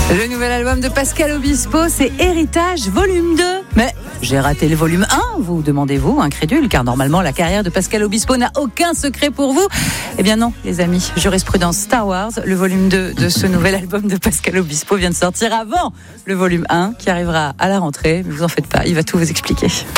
Le nouvel album de Pascal Obispo, c'est Héritage volume 2. Mais j'ai raté le volume 1, vous demandez-vous, incrédule, car normalement la carrière de Pascal Obispo n'a aucun secret pour vous. Eh bien non, les amis, jurisprudence Star Wars, le volume 2 de ce nouvel album de Pascal Obispo vient de sortir avant le volume 1 qui arrivera à la rentrée. Mais vous en faites pas, il va tout vous expliquer.